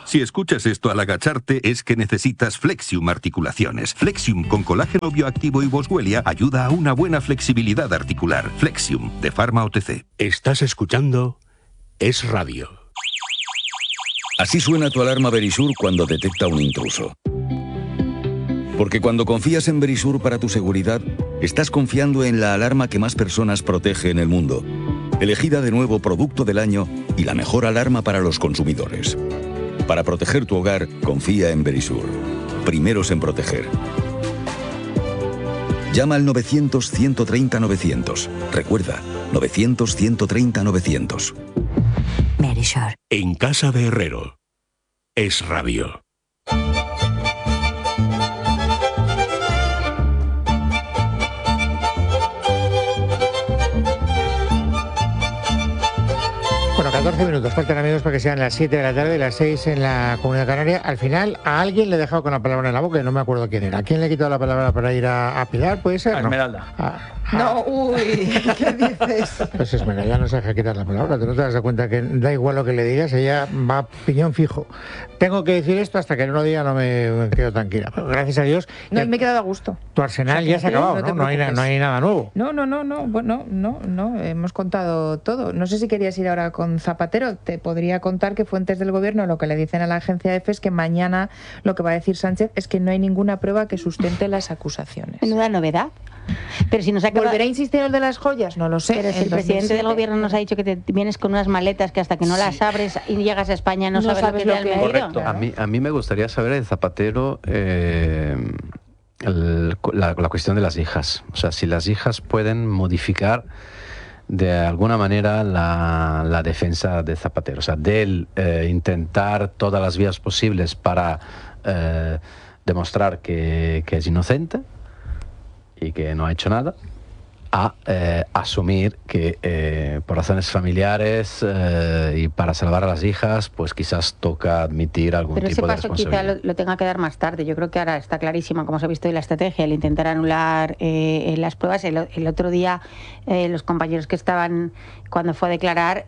Si escuchas esto al agacharte, es que necesitas Flexium Articulaciones. Flexium con colágeno bioactivo y boswellia ayuda a una buena flexibilidad articular. Flexium, de Pharma OTC. Estás escuchando Es Radio. Así suena tu alarma Verisur cuando detecta un intruso. Porque cuando confías en Verisur para tu seguridad, estás confiando en la alarma que más personas protege en el mundo. Elegida de nuevo Producto del Año y la mejor alarma para los consumidores. Para proteger tu hogar, confía en Verisur. Primeros en proteger. Llama al 900-130-900. Recuerda, 900-130-900. Verisur. En casa de Herrero. Es Radio. Bueno, 14 minutos faltan, amigos, para que sean las 7 de la tarde, las 6 en la Comunidad Canaria. Al final, a alguien le he dejado con la palabra en la boca y no me acuerdo quién era. ¿A quién le he quitado la palabra para ir a Pilar? ¿Puede ser? A Esmeralda. No, uy, ¿qué dices? Pues Esmeralda no se deja quitar la palabra. ¿Tú no te das cuenta que da igual lo que le digas? Ella va piñón fijo. Tengo que decir esto hasta que no lo diga, no me quedo tranquila. Pero gracias a Dios. No, me he quedado a gusto. Tu arsenal ya se ha acabado, ¿no? No hay nada nuevo. No. Bueno, no. Hemos contado todo. No sé si querías ir ahora con Zapatero. Te podría contar que fuentes del gobierno lo que le dicen a la agencia EFE es que mañana lo que va a decir Sánchez es que no hay ninguna prueba que sustente las acusaciones. Menuda novedad. Pero si nos acaba... ¿Volverá a insistir el de las joyas? No lo sé. Pero si el presidente del gobierno nos ha dicho que te vienes con unas maletas que hasta que no las abres y llegas a España no sabes lo que realmente ha ido. Correcto. A mí me gustaría saber de Zapatero la cuestión de las hijas. O sea, si las hijas pueden modificar de alguna manera la defensa de Zapatero. O sea, de él intentar todas las vías posibles para demostrar que es inocente y que no ha hecho nada, a asumir que por razones familiares y para salvar a las hijas, pues quizás toca admitir algún tipo de responsabilidad. Pero ese paso quizá lo tenga que dar más tarde. Yo creo que ahora está clarísima, como se ha visto hoy, la estrategia, el intentar anular las pruebas. El otro día los compañeros que estaban cuando fue a declarar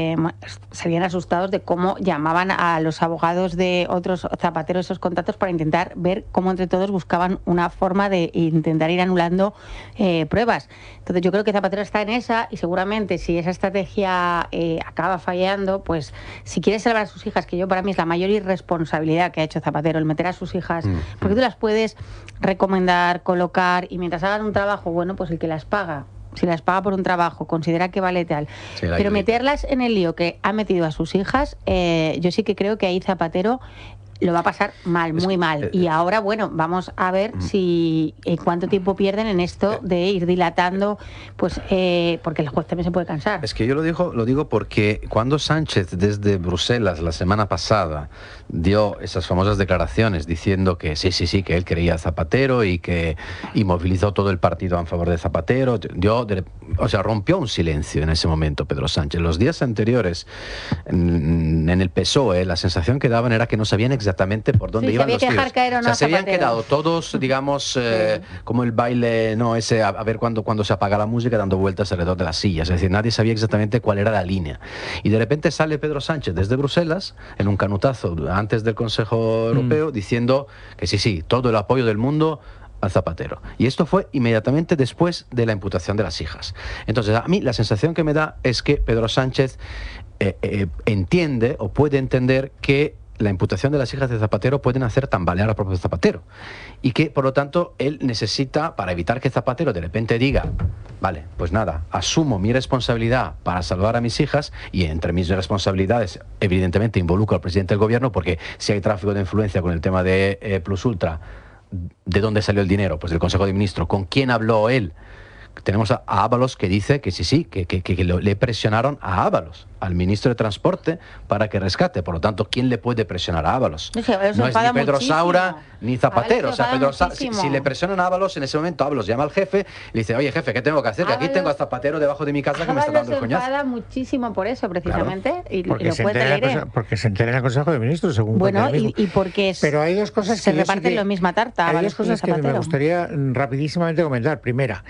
salían asustados de cómo llamaban a los abogados de otros zapateros esos contactos para intentar ver cómo entre todos buscaban una forma de intentar ir anulando pruebas. Entonces yo creo que Zapatero está en esa y seguramente si esa estrategia acaba fallando, pues si quiere salvar a sus hijas, que yo para mí es la mayor irresponsabilidad que ha hecho Zapatero, el meter a sus hijas, porque tú las puedes recomendar, colocar y mientras hagan un trabajo, bueno, pues el que las paga. Si las paga por un trabajo, considera que vale tal. Sí, pero meterlas en el lío que ha metido a sus hijas, yo sí que creo que ahí Zapatero lo va a pasar mal, muy mal. Y ahora, bueno, vamos a ver si cuánto tiempo pierden en esto de ir dilatando, pues porque el juez también se puede cansar. Es que yo lo digo porque cuando Sánchez desde Bruselas la semana pasada dio esas famosas declaraciones diciendo que sí, que él creía a Zapatero y que movilizó todo el partido a favor de Zapatero, rompió un silencio en ese momento Pedro Sánchez. Los días anteriores en el PSOE la sensación que daban era que no sabían exactamente por dónde iban los tiros. O sea, se habían quedado todos, digamos, como el baile, ese a ver cuando se apaga la música dando vueltas alrededor de las sillas. Es decir, nadie sabía exactamente cuál era la línea. Y de repente sale Pedro Sánchez desde Bruselas en un canutazo antes del Consejo Europeo diciendo que sí, todo el apoyo del mundo al Zapatero. Y esto fue inmediatamente después de la imputación de las hijas. Entonces, a mí la sensación que me da es que Pedro Sánchez entiende o puede entender que la imputación de las hijas de Zapatero pueden hacer tambalear al propio Zapatero y que, por lo tanto, él necesita, para evitar que Zapatero de repente diga, vale, pues nada, asumo mi responsabilidad para salvar a mis hijas y entre mis responsabilidades, evidentemente, involucro al presidente del gobierno porque si hay tráfico de influencia con el tema de Plus Ultra, ¿de dónde salió el dinero? Pues del Consejo de Ministros. ¿Con quién habló él? Tenemos a Ábalos que dice que que le presionaron a Ábalos, al ministro de Transporte, para que rescate. Por lo tanto, ¿quién le puede presionar a Ábalos? No es ni Pedro Saura ni Zapatero. O sea, si le presionan a Ábalos, en ese momento Ábalos llama al jefe y le dice, oye jefe, ¿qué tengo que hacer? Que aquí tengo a Zapatero debajo de mi casa que me está dando el coñazo. Se enfada muchísimo por eso, precisamente. Claro. Y porque lo puede leer. Porque se entera en el Consejo de Ministros, según y porque pero hay dos cosas se reparten la misma tarta. Hay dos cosas que me gustaría rapidísimamente comentar. Primera,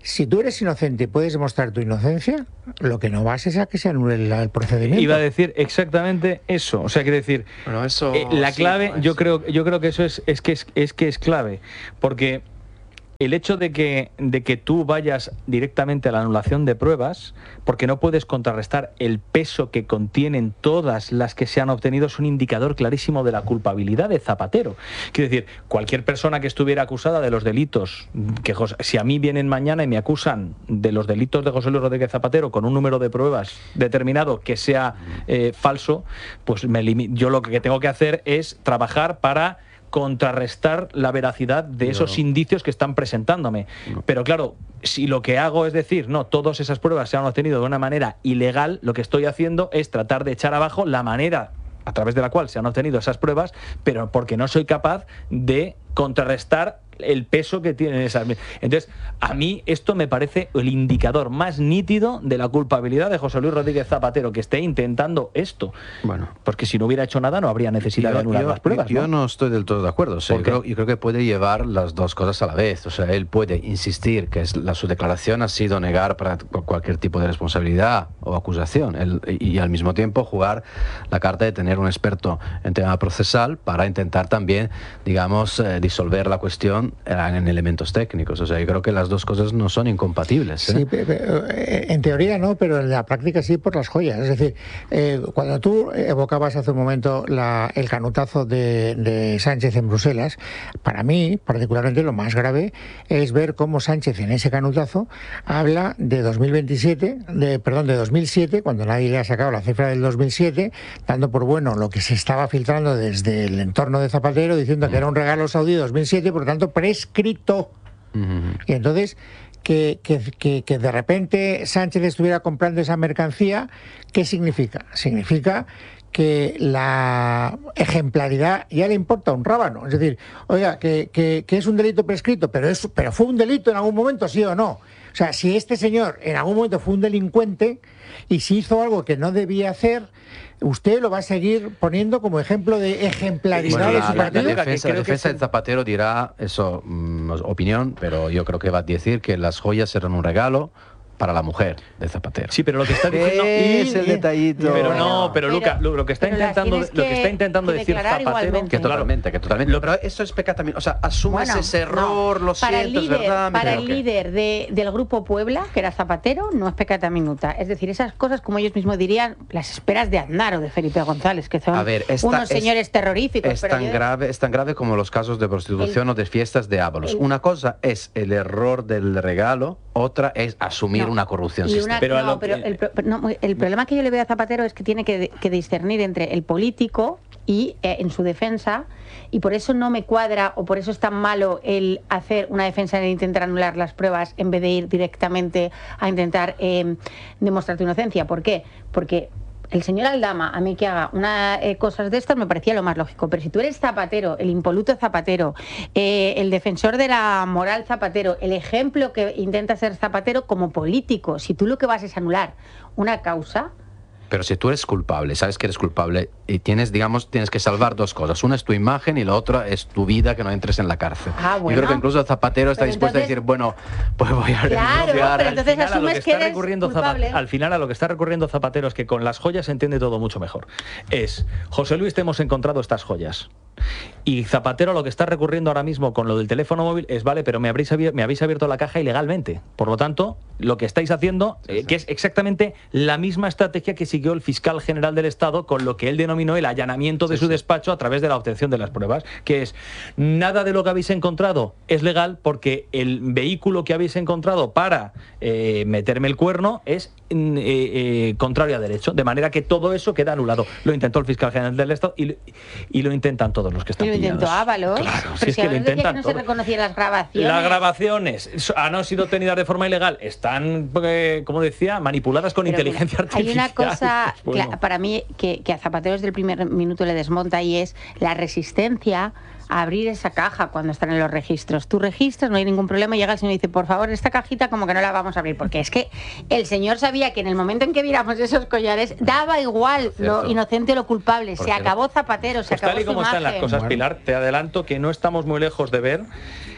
si tú eres inocente y puedes demostrar tu inocencia, lo que no vas es a que se anule el procedimiento. Iba a decir exactamente eso. O sea, quiere decir, Bueno, eso, la sí, clave, pues. yo creo que eso es clave, porque el hecho de que tú vayas directamente a la anulación de pruebas, porque no puedes contrarrestar el peso que contienen todas las que se han obtenido, es un indicador clarísimo de la culpabilidad de Zapatero. Quiero decir, cualquier persona que estuviera acusada de los delitos, si a mí vienen mañana y me acusan de los delitos de José Luis Rodríguez Zapatero con un número de pruebas determinado que sea falso, pues yo lo que tengo que hacer es trabajar para contrarrestar la veracidad de esos indicios que están presentándome. Pero claro, si lo que hago es decir, no, todas esas pruebas se han obtenido de una manera ilegal, lo que estoy haciendo es tratar de echar abajo la manera a través de la cual se han obtenido esas pruebas, pero porque no soy capaz de contrarrestar el peso que tienen esas. Entonces, a mí esto me parece el indicador más nítido de la culpabilidad de José Luis Rodríguez Zapatero, que esté intentando esto. Bueno, porque si no hubiera hecho nada no habría necesidad de anular las pruebas. Yo no estoy del todo de acuerdo. O sea, yo creo que puede llevar las dos cosas a la vez. O sea, él puede insistir que su declaración ha sido negar para cualquier tipo de responsabilidad o acusación, y al mismo tiempo jugar la carta de tener un experto en tema procesal para intentar también, digamos, disolver la cuestión en elementos técnicos. O sea, yo creo que las dos cosas no son incompatibles, ¿eh? Sí, en teoría no, pero en la práctica sí, por las joyas. Es decir, cuando tú evocabas hace un momento el canutazo de Sánchez en Bruselas, para mí, particularmente, lo más grave es ver cómo Sánchez en ese canutazo habla de 2007, cuando nadie le ha sacado la cifra del 2007, dando por bueno lo que se estaba filtrando desde el entorno de Zapatero, diciendo que era un regalo saudí 2007, por lo tanto prescrito. Y entonces que de repente Sánchez estuviera comprando esa mercancía, ¿qué significa? Significa que la ejemplaridad ya le importa un rábano. Es decir, oiga, que es un delito prescrito, pero fue un delito en algún momento, ¿sí o no? O sea, si este señor en algún momento fue un delincuente y si hizo algo que no debía hacer, usted lo va a seguir poniendo como ejemplo de ejemplaridad de su partido. La defensa de Zapatero dirá eso, opinión, pero yo creo que va a decir que las joyas eran un regalo para la mujer de Zapatero. Sí, pero lo que está diciendo es el detallito. Pero Luca, lo que está intentando decir Zapatero, que totalmente. Pero eso es pecado también. O sea, asumes ese error, lo siento, es verdad. Para el líder del Grupo Puebla, que era Zapatero, no es pecata minuta. Es decir, esas cosas, como ellos mismos dirían, las esperas de Aznar o de Felipe González, que son unos señores terroríficos. Es tan grave como los casos de prostitución o de fiestas de Ábalos. Una cosa es el error del regalo, otra es asumir una corrupción sistémica. El problema que yo le veo a Zapatero es que tiene que discernir entre el político y en su defensa, y por eso no me cuadra, o por eso es tan malo el hacer una defensa de intentar anular las pruebas en vez de ir directamente a intentar demostrar tu inocencia. ¿Por qué? Porque el señor Aldama, a mí que haga cosas de estas me parecía lo más lógico, pero si tú eres Zapatero, el impoluto Zapatero, el defensor de la moral Zapatero, el ejemplo que intenta ser Zapatero como político, si tú lo que vas es anular una causa... Pero si tú eres culpable, sabes que eres culpable y tienes que salvar dos cosas. Una es tu imagen y la otra es tu vida, que no entres en la cárcel. Bueno. Yo creo que incluso Zapatero está dispuesto a decir, bueno, pues voy a renunciar. Claro, pero entonces asumes que eres culpable. Al final a lo que está recurriendo Zapatero es que con las joyas se entiende todo mucho mejor. José Luis, te hemos encontrado estas joyas. Y Zapatero lo que está recurriendo ahora mismo con lo del teléfono móvil es, vale, pero me habéis abierto la caja ilegalmente. Por lo tanto, lo que estáis haciendo, que es exactamente la misma estrategia que siguió el fiscal general del Estado con lo que él denominó el allanamiento de su despacho a través de la obtención de las pruebas, que es, nada de lo que habéis encontrado es legal porque el vehículo que habéis encontrado para meterme el cuerno es contrario a derecho, de manera que todo eso queda anulado. Lo intentó el fiscal general del Estado y lo intentan todos los que están pillados. Lo intentó Ábalos. Claro, pero si es que lo intentan que no todo. se reconocían las grabaciones. Las grabaciones han sido obtenidas de forma ilegal, están, como decía, manipuladas con inteligencia artificial. Hay una cosa para mí que a Zapatero desde el primer minuto le desmonta, y es la resistencia a abrir esa caja cuando están en los registros. Tú registras, no hay ningún problema, y llega el señor y dice, por favor, esta cajita como que no la vamos a abrir, porque es que el señor sabía que en el momento en que viéramos esos collares, daba igual lo inocente o lo culpable. Se acabó Zapatero, se acabó su imagen. Tal y como están las cosas, Pilar, te adelanto que no estamos muy lejos de ver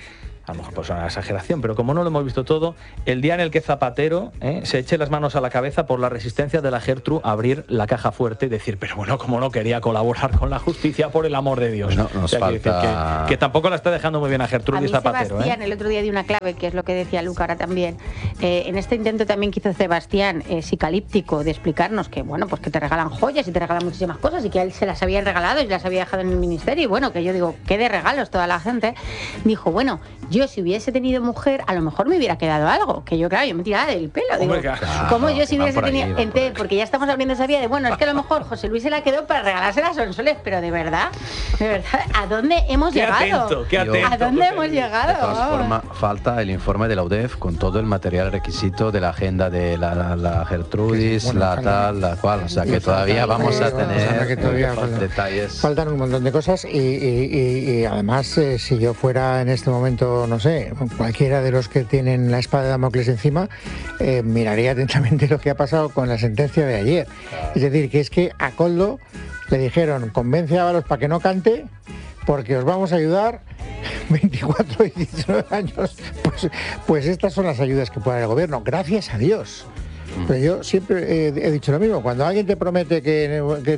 a lo mejor pues una exageración, pero como no lo hemos visto todo, el día en el que Zapatero se eche las manos a la cabeza por la resistencia de la Gertrude a abrir la caja fuerte y decir, pero bueno, como no quería colaborar con la justicia, por el amor de Dios. Bueno, nos falta... que tampoco la está dejando muy bien a Gertrude y Zapatero. Sebastián, el otro día dio una clave, que es lo que decía Luca ahora también. En este intento también que hizo Sebastián, psicalíptico, de explicarnos que, bueno, pues que te regalan joyas y te regalan muchísimas cosas y que a él se las habían regalado y las había dejado en el ministerio. Y bueno, que yo digo, ¿qué de regalos toda la gente? Dijo, bueno, yo si hubiese tenido mujer, a lo mejor me hubiera quedado algo. Que yo, claro, yo me tiraba del pelo. Digo, ¿cómo yo si hubiese tenido...? Porque ya estamos abriendo esa vía de, bueno, es que a lo mejor José Luis se la quedó para regalársela a Sonsoles, pero de verdad, ¿a dónde hemos llegado? ¿A dónde hemos llegado? De todas formas, falta el informe de la UDEF con todo el material requisito de la agenda de la Gertrudis, bueno, la cual, o sea que todavía vamos a tener detalles. Faltan un montón de cosas y además, si yo fuera en este momento, no sé, cualquiera de los que tienen la espada de Damocles encima, miraría atentamente lo que ha pasado con la sentencia de ayer. Es decir, que es que a Koldo le dijeron, convence a Ábalos para que no cante, porque os vamos a ayudar 24 y 19 años. Pues estas son las ayudas que puede dar el gobierno, gracias a Dios. Pero yo siempre he dicho lo mismo, cuando alguien te promete que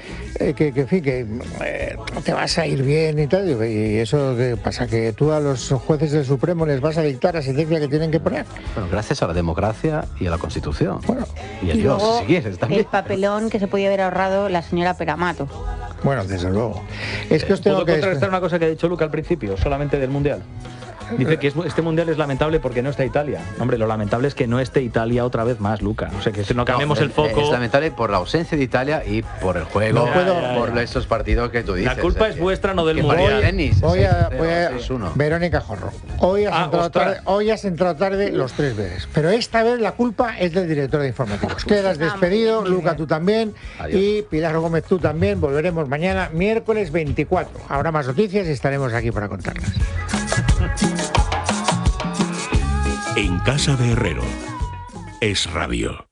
te vas a ir bien y tal, y eso que pasa, que tú a los jueces del Supremo les vas a dictar la sentencia que tienen que poner. Bueno, gracias a la democracia y a la Constitución. Bueno, y a Dios, luego, si quieres también. El papelón que se podía haber ahorrado la señora Peramato. Bueno, desde luego. Es que os tengo ¿Puedo contrarrestar una cosa que ha dicho Luca al principio, solamente del Mundial? Dice que este Mundial es lamentable porque no está Italia. Hombre, lo lamentable es que no esté Italia otra vez más, Luca. O sea, que no cambiemos el foco. Es lamentable por la ausencia de Italia y por el juego, por esos partidos que tú dices. La culpa es vuestra, no del Mundial. Verónica Jorro, hoy has entrado tarde los 3 veces, pero esta vez la culpa es del director de informativos. Quedas despedido, Luca, tú también. Adiós. Y Pilar Gómez, tú también. Volveremos mañana, miércoles 24. Habrá más noticias y estaremos aquí para contarlas. En casa de Herrero, Es Radio.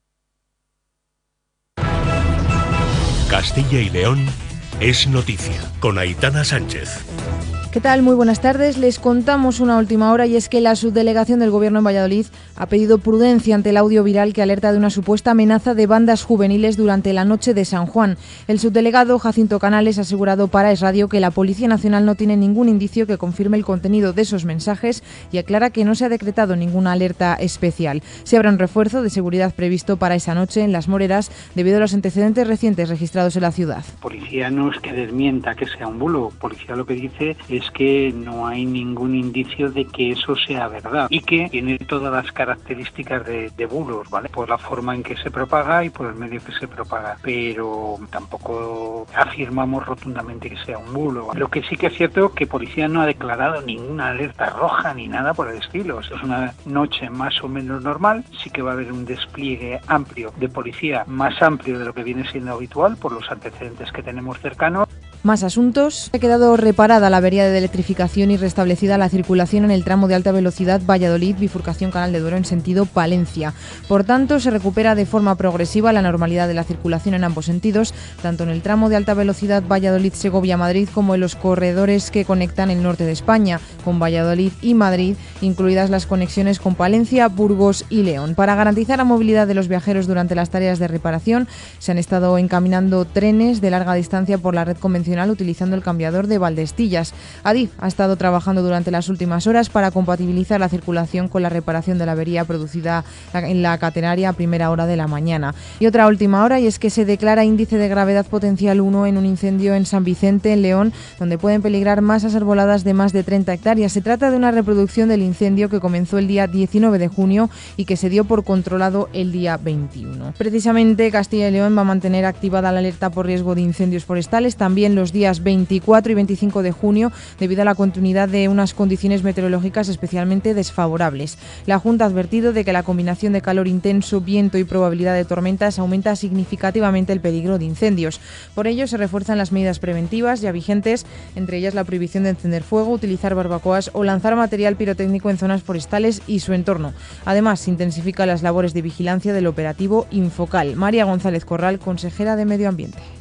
Castilla y León es noticia, con Aitana Sánchez. ¿Qué tal? Muy buenas tardes. Les contamos una última hora y es que la subdelegación del Gobierno en Valladolid ha pedido prudencia ante el audio viral que alerta de una supuesta amenaza de bandas juveniles durante la noche de San Juan. El subdelegado Jacinto Canales ha asegurado para Es Radio que la Policía Nacional no tiene ningún indicio que confirme el contenido de esos mensajes y aclara que no se ha decretado ninguna alerta especial. Se habrá un refuerzo de seguridad previsto para esa noche en Las Moreras debido a los antecedentes recientes registrados en la ciudad. Policía no es que desmienta que sea un bulo. Policía lo que dice es que no hay ningún indicio de que eso sea verdad y que tiene todas las características de bulos, ¿vale? Por la forma en que se propaga y por el medio que se propaga, pero tampoco afirmamos rotundamente que sea un bulo. Lo que sí que es cierto es que Policía no ha declarado ninguna alerta roja ni nada por el estilo. Es una noche más o menos normal, sí que va a haber un despliegue amplio de policía, más amplio de lo que viene siendo habitual por los antecedentes que tenemos cercanos. Más asuntos. Ha quedado reparada la avería de electrificación y restablecida la circulación en el tramo de alta velocidad Valladolid, bifurcación Canal de Duero en sentido Palencia. Por tanto, se recupera de forma progresiva la normalidad de la circulación en ambos sentidos, tanto en el tramo de alta velocidad Valladolid-Segovia-Madrid como en los corredores que conectan el norte de España, con Valladolid y Madrid, incluidas las conexiones con Palencia, Burgos y León. Para garantizar la movilidad de los viajeros durante las tareas de reparación, se han estado encaminando trenes de larga distancia por la red convencional utilizando el cambiador de Valdestillas. Adif ha estado trabajando durante las últimas horas para compatibilizar la circulación con la reparación de la avería producida en la catenaria a primera hora de la mañana. Y otra última hora, y es que se declara índice de gravedad potencial 1 en un incendio en San Vicente, en León, donde pueden peligrar masas arboladas de más de 30 hectáreas. Se trata de una reproducción del incendio que comenzó el día 19 de junio y que se dio por controlado el día 21. Precisamente Castilla y León va a mantener activada la alerta por riesgo de incendios forestales también los días 24 y 25 de junio debido a la continuidad de unas condiciones meteorológicas especialmente desfavorables. La Junta ha advertido de que la combinación de calor intenso, viento y probabilidad de tormentas aumenta significativamente el peligro de incendios. Por ello se refuerzan las medidas preventivas ya vigentes, entre ellas la prohibición de encender fuego, utilizar barbacoas o lanzar material pirotécnico en zonas forestales y su entorno. Además, se intensifican las labores de vigilancia del operativo Infocal. María González Corral, consejera de Medio Ambiente.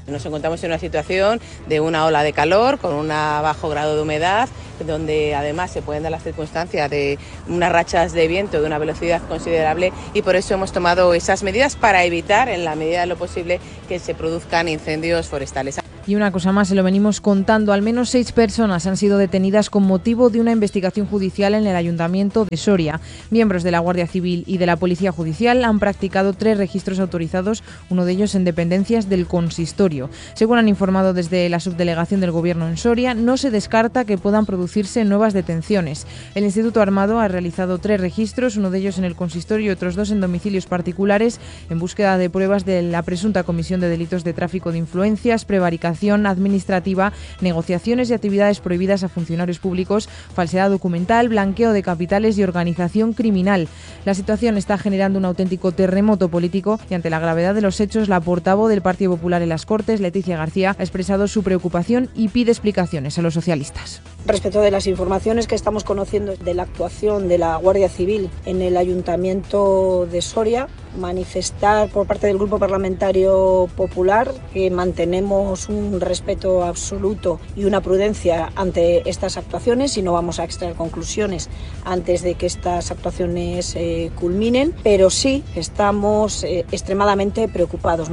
Nos encontramos en una situación de una ola de calor con un bajo grado de humedad, donde además se pueden dar las circunstancias de unas rachas de viento de una velocidad considerable, y por eso hemos tomado esas medidas para evitar, en la medida de lo posible, que se produzcan incendios forestales. Y una cosa más, se lo venimos contando, al menos 6 personas han sido detenidas con motivo de una investigación judicial en el Ayuntamiento de Soria. Miembros de la Guardia Civil y de la Policía Judicial han practicado 3 registros autorizados, uno de ellos en dependencias del consistorio. Según han informado desde la subdelegación del Gobierno en Soria, no se descarta que puedan producirse nuevas detenciones. El Instituto Armado ha realizado 3 registros, uno de ellos en el consistorio y otros 2 en domicilios particulares, en búsqueda de pruebas de la presunta comisión de delitos de tráfico de influencias, prevaricación administrativa, negociaciones y actividades prohibidas a funcionarios públicos, falsedad documental, blanqueo de capitales y organización criminal. La situación está generando un auténtico terremoto político y ante la gravedad de los hechos, la portavoz del Partido Popular en las Cortes, Leticia García, ha expresado su preocupación y pide explicaciones a los socialistas. Respecto de las informaciones que estamos conociendo de la actuación de la Guardia Civil en el Ayuntamiento de Soria, manifestar por parte del Grupo Parlamentario Popular que mantenemos un respeto absoluto y una prudencia ante estas actuaciones y no vamos a extraer conclusiones antes de que estas actuaciones culminen, pero sí estamos extremadamente preocupados.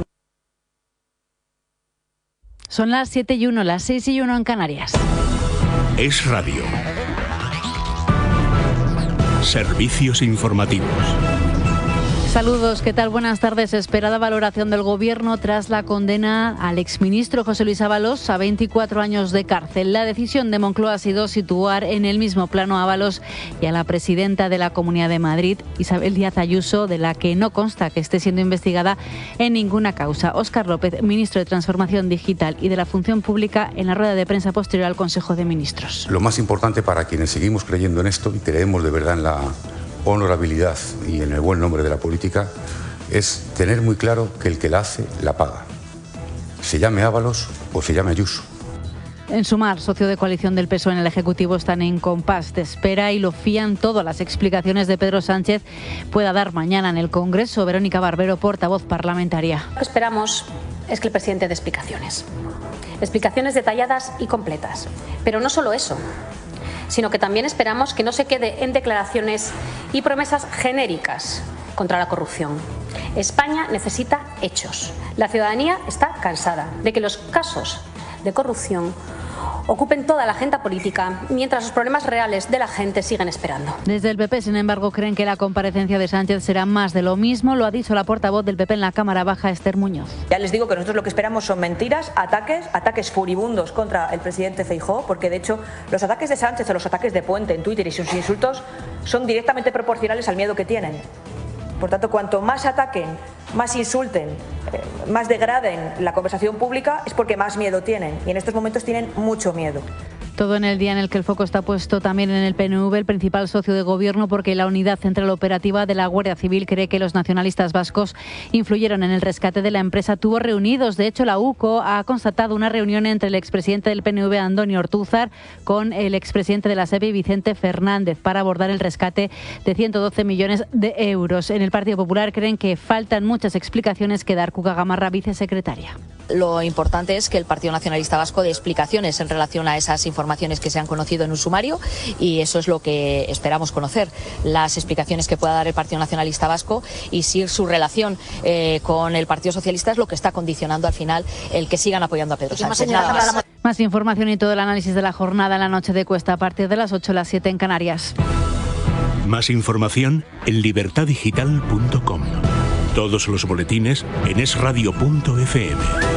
Son las 7:01, las 6:01 en Canarias. Es Radio. Servicios informativos. Saludos, ¿qué tal? Buenas tardes. Esperada valoración del Gobierno tras la condena al exministro José Luis Ábalos a 24 años de cárcel. La decisión de Moncloa ha sido situar en el mismo plano a Ábalos y a la presidenta de la Comunidad de Madrid, Isabel Díaz Ayuso, de la que no consta que esté siendo investigada en ninguna causa. Óscar López, ministro de Transformación Digital y de la Función Pública, en la rueda de prensa posterior al Consejo de Ministros. Lo más importante para quienes seguimos creyendo en esto y creemos de verdad en la honorabilidad y en el buen nombre de la política es tener muy claro que el que la hace la paga, se llame Ábalos o se llame Ayuso. En Sumar, socio de coalición del PSOE en el Ejecutivo, están en compás de espera y lo fían todo a las explicaciones de Pedro Sánchez pueda dar mañana en el Congreso. Verónica Barbero, portavoz parlamentaria. Lo que esperamos es que el presidente dé explicaciones detalladas y completas, pero no solo eso, sino que también esperamos que no se quede en declaraciones y promesas genéricas contra la corrupción. España necesita hechos. La ciudadanía está cansada de que los casos de corrupción ocupen toda la agenda política, mientras los problemas reales de la gente siguen esperando. Desde el PP, sin embargo, creen que la comparecencia de Sánchez será más de lo mismo. Lo ha dicho la portavoz del PP en la Cámara Baja, Esther Muñoz. Ya les digo que nosotros lo que esperamos son mentiras, ataques furibundos contra el presidente Feijóo, porque de hecho los ataques de Sánchez o los ataques de Puente en Twitter y sus insultos son directamente proporcionales al miedo que tienen. Por tanto, cuanto más ataquen, más insulten, más degraden la conversación pública, es porque más miedo tienen. Y en estos momentos tienen mucho miedo. Todo en el día en el que el foco está puesto también en el PNV, el principal socio de gobierno, porque la Unidad Central Operativa de la Guardia Civil cree que los nacionalistas vascos influyeron en el rescate de la empresa Tubos Reunidos. De hecho, la UCO ha constatado una reunión entre el expresidente del PNV, Andoni Ortúzar, con el expresidente de la SEPI, Vicente Fernández, para abordar el rescate de 112 millones de euros. En el Partido Popular creen que faltan muchas explicaciones que dar. Cuca Gamarra, vicesecretaria. Lo importante es que el Partido Nacionalista Vasco dé explicaciones en relación a esas informaciones que se han conocido en un sumario, y eso es lo que esperamos conocer, las explicaciones que pueda dar el Partido Nacionalista Vasco y si su relación con el Partido Socialista es lo que está condicionando al final el que sigan apoyando a Pedro Sánchez. Nada más. Más información y todo el análisis de la jornada en la noche de Cuesta a partir de las 8 a las 7 en Canarias. Más información en libertadigital.com. Todos los boletines en esradio.fm.